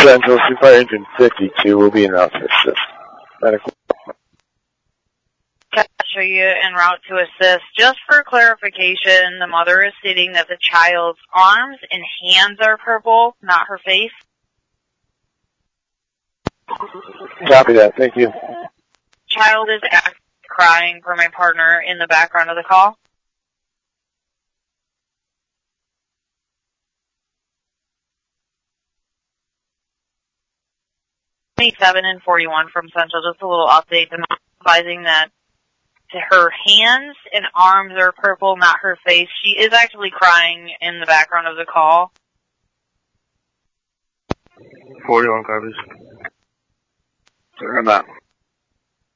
Central, Super Engine 52 will be en route to assist. Medical. Show you en route to assist. Just for clarification, the mother is stating that the child's arms and hands are purple, not her face. Copy that. Thank you. Child is crying for my partner in the background of the call. '27 and 41 from Central. Just a little update. I'm advising that her hands and arms are purple, not her face. She is actually crying in the background of the call. 41 copies. Sorry about that.